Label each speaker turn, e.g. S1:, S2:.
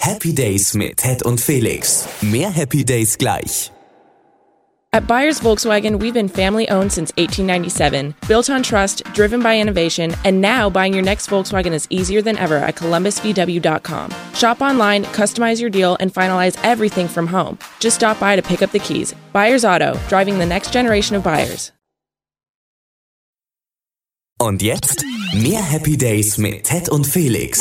S1: Happy Days mit Ted und Felix. Mehr Happy Days gleich.
S2: At Byers Volkswagen, we've been family-owned since 1897, built on trust, driven by innovation, and now buying your next Volkswagen is easier than ever at columbusvw.com. Shop online, customize your deal, and finalize everything from home. Just stop by to pick up the keys. Byers Auto, driving the next generation of buyers.
S1: Und jetzt mehr Happy Days mit Ted und Felix.